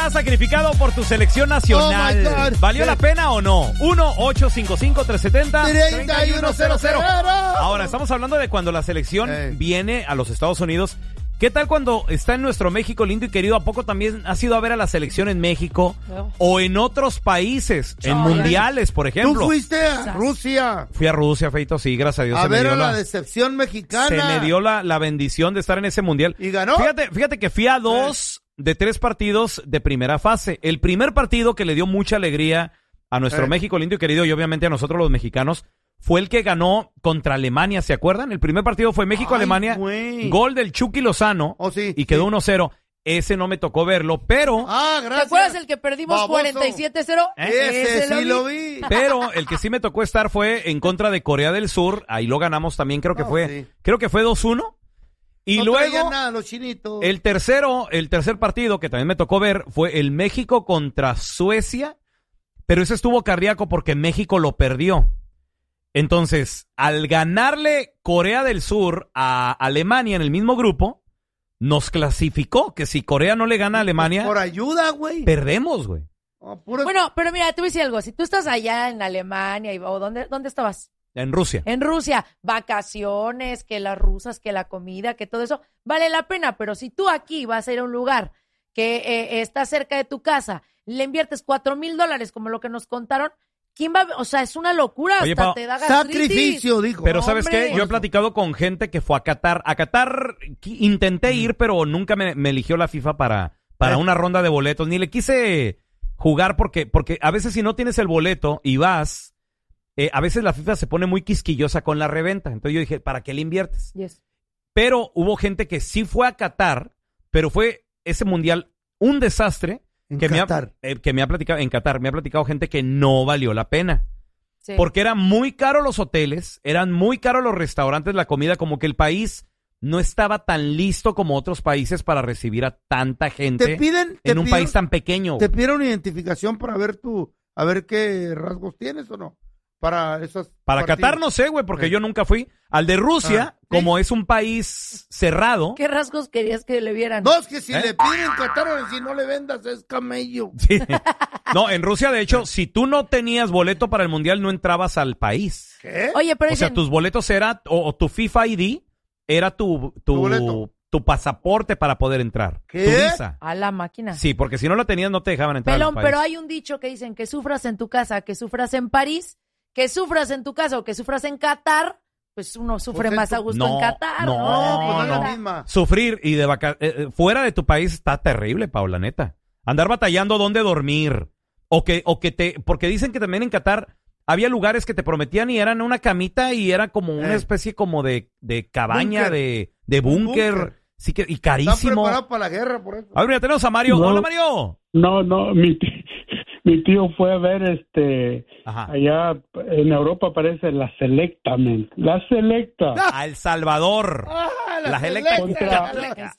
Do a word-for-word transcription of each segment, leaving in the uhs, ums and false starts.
has sacrificado por tu selección nacional? Oh, ¿Valió la pena o no? uno ocho cinco cinco, tres siete cero, tres uno cero cero. Ahora, estamos hablando de cuando la selección Hey. viene a los Estados Unidos. ¿Qué tal cuando está en nuestro México lindo y querido? ¿A poco también has ido a ver a la selección en México No. o en otros países? En No. mundiales, por ejemplo. Tú fuiste a Rusia Fui a Rusia, Feito, sí, gracias a Dios. a se me ver dio a la, la, decepción mexicana. se me dio la, la bendición de estar en ese mundial. ¿Y ganó? Fíjate, fíjate que fui a dos de tres partidos de primera fase. El primer partido que le dio mucha alegría a nuestro Eh. México lindo y querido y obviamente a nosotros los mexicanos fue el que ganó contra Alemania, ¿se acuerdan? El primer partido fue México-Alemania, gol del Chucky Lozano oh, sí, y quedó sí. uno cero. Ese no me tocó verlo, pero... Ah, gracias. ¿Te acuerdas el que perdimos Baboso. cuarenta y siete cero? Ese, sí lo vi. Pero el que sí me tocó estar fue en contra de Corea del Sur. Ahí lo ganamos también, creo que No, fue sí. creo que fue dos uno. Y no luego traían nada los chinitos. el tercero, el tercer partido que también me tocó ver fue el México contra Suecia, pero ese estuvo cardíaco porque México lo perdió. Entonces, al ganarle Corea del Sur a Alemania en el mismo grupo, nos clasificó que si Corea no le gana a Alemania, Por ayuda, güey. perdemos, güey. Oh, puro- Bueno, pero mira, te voy a decir algo. Si tú estás allá en Alemania, y, o ¿dónde, ¿dónde estabas? En Rusia. En Rusia, vacaciones, que las rusas, que la comida, que todo eso, vale la pena. Pero si tú aquí vas a ir a un lugar que eh, está cerca de tu casa, le inviertes cuatro mil dólares, como lo que nos contaron, ¿quién va a...? O sea, es una locura, Oye, hasta Pau, te da gastritis. Sacrificio, dijo. Pero ¿sabes hombre. qué? Yo he platicado con gente que fue a Qatar. A Qatar qui- intenté ir, pero nunca me, me eligió la FIFA para, para una ronda de boletos. Ni le quise jugar porque, porque a veces si no tienes el boleto y vas, eh, a veces la FIFA se pone muy quisquillosa con la reventa. Entonces yo dije, ¿para qué le inviertes? Yes. Pero hubo gente que sí fue a Qatar, pero fue ese mundial un desastre. En que me, ha, Qatar. eh, que me ha platicado, en Qatar, me ha platicado gente que no valió la pena. Sí. Porque eran muy caros los hoteles, eran muy caros los restaurantes, la comida, como que el país no estaba tan listo como otros países para recibir a tanta gente Te piden, te en un piden- país tan pequeño. Te pidieron una identificación para ver tu, a ver qué rasgos tienes o no. Para esos Para partidos. Qatar no sé, güey, porque Sí. yo nunca fui. Al de Rusia, Ah, como es un país cerrado. ¿Qué rasgos querías que le vieran? No, es que si ¿Eh? le piden Qatar, si no le vendas, es camello. Sí. No, en Rusia, de hecho, si tú no tenías boleto para el mundial, no entrabas al país. ¿Qué? Oye, pero O sea, dicen, tus boletos era, o, o tu FIFA I D era tu, tu, Tu boleto. tu pasaporte para poder entrar. ¿Qué? Tu visa. a la máquina. Sí, porque si no la tenías no te dejaban entrar al Pelón, país. pero hay un dicho que dicen que sufras en tu casa, que sufras en París, que sufras en tu casa o que sufras en Qatar, pues uno sufre Pues en más tu- a gusto No, en Qatar. no, No, pues no es no. la misma. Sufrir y de vaca eh, eh, fuera de tu país está terrible, Paula, neta. Andar batallando dónde dormir. O que, o que te, porque dicen que también en Qatar había lugares que te prometían y eran una camita y era como una Eh. especie como de, de cabaña, Búnker. de, de Un búnker. búnker. Sí que, y Están carísimo. preparados para la guerra, por eso. A ver, mira, tenemos a Mario. No. Hola, Mario. No, no, mi tío, mi tío fue a ver este Ajá. allá en Europa parece la Selecta, men. La Selecta A El Salvador. Ah, La selecta. Contra- Contra-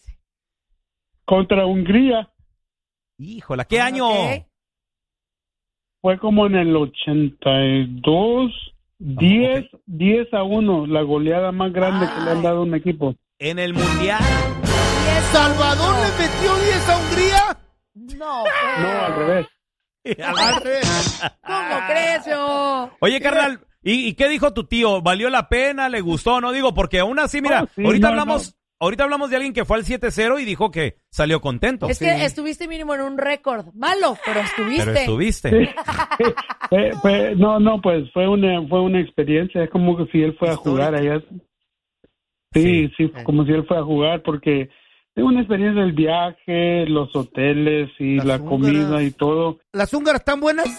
contra Hungría. Híjola, ¿qué año? Ok. Fue como en el ochenta y dos, diez, diez a uno, la goleada más grande que le han dado a un equipo. En el Mundial. ¿Salvador le metió diez a Hungría? No, No, al revés. Al revés. ¿cómo crees, yo? Oye, carnal, ¿y, ¿y qué dijo tu tío? ¿Valió la pena? ¿Le gustó? No digo, porque aún así, mira, Oh, sí, ahorita no, hablamos, ahorita hablamos de alguien que fue al siete cero y dijo que salió contento. Es que estuviste mínimo en un récord. Malo, pero estuviste. Pero estuviste. Fue- fue- no, no, pues fue una fue una experiencia. Es como que si él fue a jugar allá. Sí, Sí. sí, fue como si él fue a jugar porque es una experiencia del viaje, los hoteles y Las la húngaras. comida y todo. ¿Las húngaras están buenas?